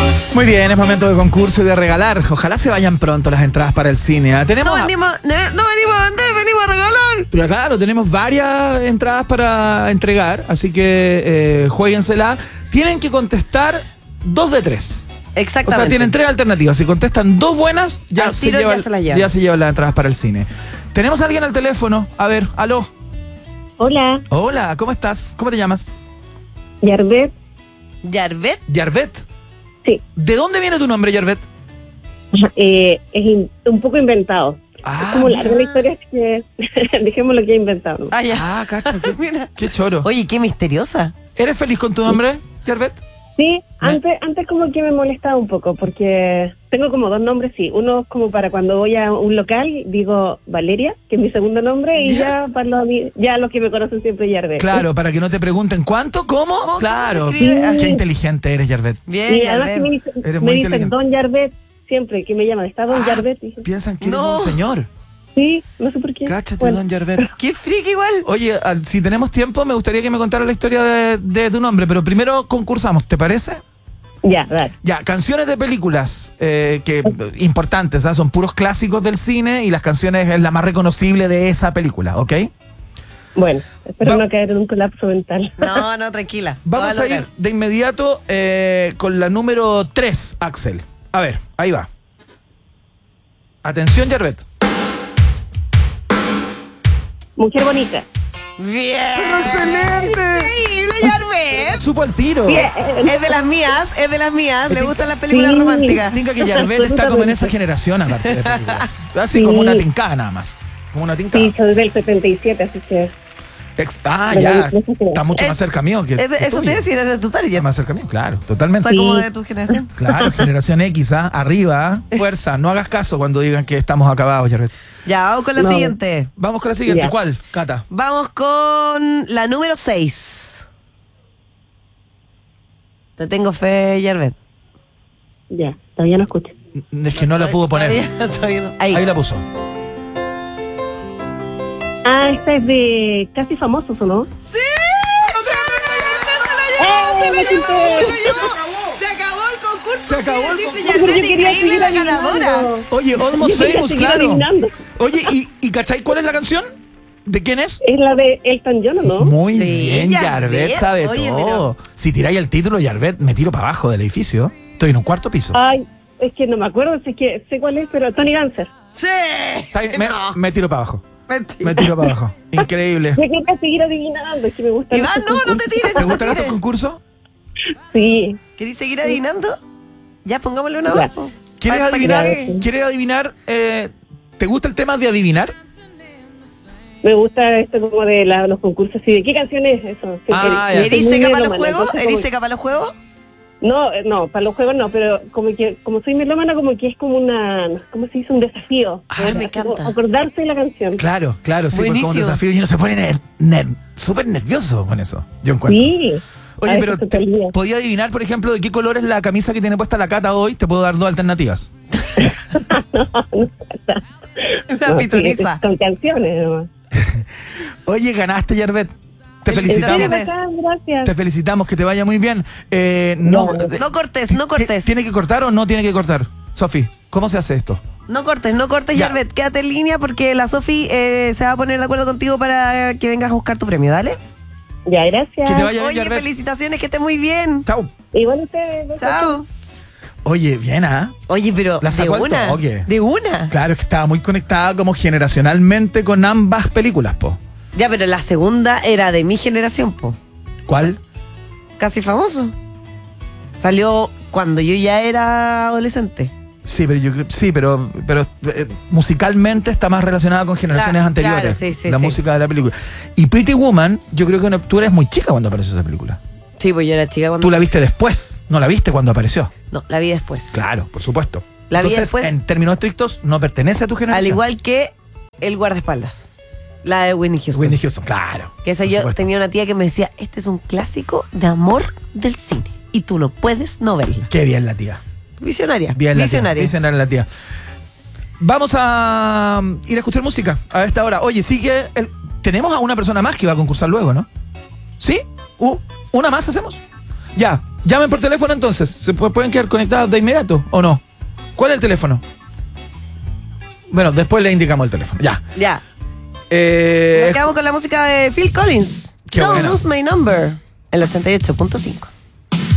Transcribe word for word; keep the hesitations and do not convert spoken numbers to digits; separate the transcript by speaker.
Speaker 1: Muy bien, es momento de concurso y de regalar. Ojalá se vayan pronto las entradas para el cine. ¿eh? Tenemos
Speaker 2: No venimos, no, no venimos a vender, venimos a regalar.
Speaker 1: Ya, claro, tenemos varias entradas para entregar, así que eh, juéguensela. Tienen que contestar dos de tres.
Speaker 2: Exactamente.
Speaker 1: O sea, tienen tres alternativas. Si contestan dos buenas, ya,
Speaker 2: Al
Speaker 1: se,
Speaker 2: tiro
Speaker 1: lleva,
Speaker 2: ya se las llevan.
Speaker 1: ya se llevan las entradas para el cine. Tenemos a alguien al teléfono. A ver, aló.
Speaker 3: Hola,
Speaker 1: Hola, ¿cómo estás? ¿Cómo te llamas?
Speaker 3: Yarvet.
Speaker 2: ¿Yarvet?
Speaker 1: Yarvet.
Speaker 3: Sí,
Speaker 1: ¿De dónde viene tu nombre, Yarvet?
Speaker 3: eh, es in- un poco inventado.
Speaker 1: Ah,
Speaker 3: es como larga
Speaker 1: mira.
Speaker 3: la historia, así que dejemos lo que he inventado, ¿no?
Speaker 2: Ah, ya.
Speaker 1: Ah, cacho, qué,
Speaker 2: Mira.
Speaker 1: qué choro.
Speaker 2: Oye, qué misteriosa.
Speaker 1: ¿Eres feliz con tu nombre, Yarvet?
Speaker 3: Sí, antes, antes como que me molestaba un poco, porque tengo como dos nombres, sí. Uno como para cuando voy a un local, digo Valeria, que es mi segundo nombre, y
Speaker 1: Ya.
Speaker 3: ya para los, ya los que me conocen siempre Yarvet.
Speaker 1: Claro, para que no te pregunten ¿cuánto? ¿Cómo?
Speaker 2: ¿Cómo
Speaker 1: Claro.
Speaker 2: se escribe?
Speaker 1: Qué inteligente eres, Yarvet.
Speaker 2: Bien,
Speaker 3: Y además que
Speaker 2: Yarvet.
Speaker 3: me dicen,
Speaker 1: Eres
Speaker 3: me
Speaker 1: muy
Speaker 3: dicen
Speaker 1: inteligente.
Speaker 3: Don Yarvet siempre, que me llaman, ¿está Don
Speaker 1: Ah,
Speaker 3: Yarvet? Y dije,
Speaker 1: Piensan que eres
Speaker 2: No.
Speaker 1: un señor.
Speaker 3: sí, no sé por qué.
Speaker 1: Cáchate,
Speaker 3: Bueno,
Speaker 1: don Yarvet.
Speaker 2: Qué friki igual.
Speaker 1: Oye, al- si tenemos tiempo, me gustaría que me contaras la historia de, de tu nombre, pero primero concursamos, ¿te parece?
Speaker 3: ya, dale.
Speaker 1: Ya, canciones de películas eh, que importantes, ¿ah? Son puros clásicos del cine y las canciones es la más reconocible de esa película, ¿ok?
Speaker 3: Bueno, espero
Speaker 1: Va-
Speaker 3: no caer en un colapso mental.
Speaker 2: No, no, tranquila.
Speaker 1: Vamos
Speaker 2: No va
Speaker 1: a ir
Speaker 2: lograr.
Speaker 1: de inmediato eh, con la número tres, Axel. A ver, ahí va. Atención, Yarvet.
Speaker 3: Mujer bonita.
Speaker 2: Bien.
Speaker 1: ¡Excelente!
Speaker 2: Increíble, Yarvet.
Speaker 1: Supo al tiro.
Speaker 3: Bien.
Speaker 2: Es de las mías, es de las mías. Le
Speaker 1: tinca-
Speaker 2: gustan las películas
Speaker 3: Sí.
Speaker 2: románticas.
Speaker 1: Tinca que Yarvet está como en esa generación, aparte de películas. Así como
Speaker 3: Sí.
Speaker 1: una tincada nada más. Como una tincada.
Speaker 3: Sí, soy del setenta y siete, así que...
Speaker 1: Ex- ah,
Speaker 3: de la
Speaker 1: ya.
Speaker 3: misma generación.
Speaker 1: Está mucho
Speaker 2: Es-
Speaker 1: más cerca mío que.
Speaker 2: Es de-
Speaker 1: que
Speaker 2: eso te
Speaker 1: tuyo.
Speaker 2: decía, eres de tu
Speaker 1: Está
Speaker 2: target.
Speaker 1: más cerca mío, claro,
Speaker 2: O
Speaker 1: totalmente.
Speaker 2: sea, como
Speaker 3: Sí.
Speaker 2: de tu generación.
Speaker 1: Claro, generación X, ¿ah? Arriba, ¿ah? Fuerza, no hagas caso cuando digan que estamos acabados, Yarvet.
Speaker 2: Ya, vamos con la
Speaker 3: No.
Speaker 2: siguiente.
Speaker 1: Vamos con la siguiente.
Speaker 3: Ya.
Speaker 1: ¿Cuál, Cata?
Speaker 2: Vamos con la número seis. Te tengo fe, Yarvet.
Speaker 3: Ya, todavía no escucho.
Speaker 1: Es que no la pudo poner.
Speaker 2: Todavía, todavía no. Ahí.
Speaker 1: Ahí la puso.
Speaker 3: Ah, esta es de Casi Famosos, ¿o no?
Speaker 2: ¡Sí! ¡Se lo llevó! ¡Se lo
Speaker 3: ¡Eh,
Speaker 2: llevó!
Speaker 3: me
Speaker 2: ¡Se lo
Speaker 3: quité!
Speaker 2: llevó! ¡Se acabó el concurso!
Speaker 1: Se acabó el
Speaker 2: Sí, simple,
Speaker 1: concurso.
Speaker 2: Yarvet,
Speaker 3: Yo quería
Speaker 2: increíble
Speaker 3: seguir
Speaker 2: la ganadora.
Speaker 3: adivinando.
Speaker 1: Oye, Almost
Speaker 3: Yo quería
Speaker 1: Famous,
Speaker 3: seguir
Speaker 1: claro.
Speaker 3: adivinando.
Speaker 1: Oye, ¿y, ¿y cachai cuál es la canción? ¿De quién es?
Speaker 3: Es la de Elton John, ¿o no?
Speaker 1: Muy
Speaker 2: Sí,
Speaker 1: bien,
Speaker 2: Yarvet,
Speaker 1: Yarvet sabe
Speaker 2: oye,
Speaker 1: todo. Si tiráis el título, Yarvet, me tiro para abajo del edificio. Estoy en un cuarto piso.
Speaker 3: Ay, es que no me acuerdo, sé, que, sé cuál es, pero Tony Dancer.
Speaker 2: ¡Sí!
Speaker 1: Está bien, me,
Speaker 2: No,
Speaker 1: me tiro para abajo.
Speaker 2: mentira.
Speaker 1: Me tiro para abajo. Increíble.
Speaker 3: Yo quería seguir adivinando, es que me gusta.
Speaker 2: Iván, no, no te tires.
Speaker 1: ¿Te
Speaker 2: no
Speaker 1: gustan
Speaker 2: te
Speaker 1: estos
Speaker 2: tires.
Speaker 1: concursos?
Speaker 3: Sí.
Speaker 2: ¿Querés seguir adivinando? Ya, pongámosle una
Speaker 3: Ya.
Speaker 2: voz. po.
Speaker 1: ¿Quieres
Speaker 2: Para- para que-
Speaker 1: adivinar?
Speaker 3: sí.
Speaker 1: ¿Quieres adivinar? eh, ¿Te gusta el tema de adivinar?
Speaker 3: Me gusta esto como de la- los concursos así. ¿De qué canción es eso? Sí,
Speaker 1: Ah,
Speaker 3: que-
Speaker 1: ya.
Speaker 3: que soy
Speaker 2: ¿Eres
Speaker 3: muy
Speaker 2: seca para los
Speaker 3: melómana,
Speaker 2: juegos?
Speaker 3: entonces
Speaker 2: ¿Eres
Speaker 3: como-
Speaker 2: seca para los juegos?
Speaker 3: No, eh, no, para los juegos no, pero como que como soy melómana, como que es como una, ¿cómo se dice? Un desafío.
Speaker 2: Ah,
Speaker 3: Eh,
Speaker 2: me
Speaker 3: así como
Speaker 2: encanta.
Speaker 3: Acordarse de la canción.
Speaker 1: Claro, claro, sí, porque como un
Speaker 2: Buenísimo.
Speaker 1: desafío y uno se pone ner- ner- súper nervioso con eso. Yo encuentro.
Speaker 3: Sí.
Speaker 1: Oye,
Speaker 3: Ay,
Speaker 1: pero
Speaker 3: qué
Speaker 1: te-
Speaker 3: totalidad.
Speaker 1: ¿podía adivinar, por ejemplo, de qué color es la camisa que tiene puesta la Cata hoy? Te puedo dar dos alternativas.
Speaker 2: Una
Speaker 3: No,
Speaker 2: pitoniza.
Speaker 3: sí, con canciones nomás.
Speaker 1: Oye, ganaste, Yarvet. Te
Speaker 2: Felicitaciones.
Speaker 1: felicitamos.
Speaker 3: Bacán, gracias.
Speaker 1: Te felicitamos, que te vaya muy bien. Eh, no,
Speaker 3: No,
Speaker 1: de-
Speaker 2: No cortes, no cortes.
Speaker 1: ¿Tiene que cortar o no tiene que cortar? Sofi, ¿cómo se hace esto?
Speaker 2: No cortes, no cortes,
Speaker 1: Ya.
Speaker 2: Yarvet. Quédate en línea porque la Sofi eh, se va a poner de acuerdo contigo para que vengas a buscar tu premio, ¿dale?
Speaker 3: Ya, gracias.
Speaker 1: Que te vaya bien,
Speaker 2: Oye,
Speaker 1: Yarvet.
Speaker 2: felicitaciones, que estés muy bien.
Speaker 1: Chao.
Speaker 3: Igual ustedes.
Speaker 2: Chao.
Speaker 1: Oye, bien, ¿ah?
Speaker 2: Oye, pero
Speaker 1: La
Speaker 2: de
Speaker 1: sacó al
Speaker 2: una.
Speaker 1: toque.
Speaker 2: De una.
Speaker 1: Claro, es que estaba muy conectada como generacionalmente con ambas películas, po.
Speaker 2: Ya, pero la segunda era de mi generación, po.
Speaker 1: ¿Cuál?
Speaker 2: Casi Famoso. Salió cuando yo ya era adolescente.
Speaker 1: Sí, pero yo creo, sí, pero, pero eh, musicalmente está más relacionada con generaciones
Speaker 2: Claro,
Speaker 1: anteriores.
Speaker 2: claro, sí, sí,
Speaker 1: la
Speaker 2: sí.
Speaker 1: música de la película. Y Pretty Woman, yo creo que no- tú eres muy chica cuando apareció esa película.
Speaker 2: Sí, pues yo era chica cuando...
Speaker 1: Tú la viste después, no la viste cuando apareció.
Speaker 2: No, la vi después.
Speaker 1: Claro, por supuesto.
Speaker 2: La vi
Speaker 1: Entonces,
Speaker 2: después.
Speaker 1: en términos estrictos, no pertenece a tu generación.
Speaker 2: Al igual que El Guardaespaldas. La de Whitney Houston.
Speaker 1: Whitney Houston, claro.
Speaker 2: Que esa
Speaker 1: por
Speaker 2: yo
Speaker 1: supuesto.
Speaker 2: tenía una tía que me decía, este es un clásico de amor del cine. Y tú no puedes no verla.
Speaker 1: Qué bien la tía.
Speaker 2: Visionaria.
Speaker 1: Bien la tía.
Speaker 2: Visionaria.
Speaker 1: Visionaria la tía. Vamos a um, ir a escuchar música a esta hora. Oye, sigue. El, tenemos a una persona más que va a concursar luego, ¿no? ¿Sí? Uh, ¿Una más hacemos? Ya. Llamen por teléfono entonces. ¿Se pu- pueden quedar conectados de inmediato o no? ¿Cuál es el teléfono? Bueno, después le indicamos el teléfono. Ya.
Speaker 2: Ya.
Speaker 1: Eh,
Speaker 2: Nos quedamos con la música de Phil Collins.
Speaker 1: Qué
Speaker 2: Don't
Speaker 1: buena.
Speaker 2: Lose My Number. El ochenta y ocho punto cinco.